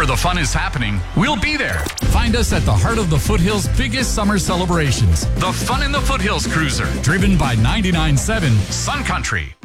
Wherever the fun is happening, we'll be there. Find us at the heart of the Foothills' biggest summer celebrations. The Fun in the Foothills Cruiser, driven by 99.7 Sun Country.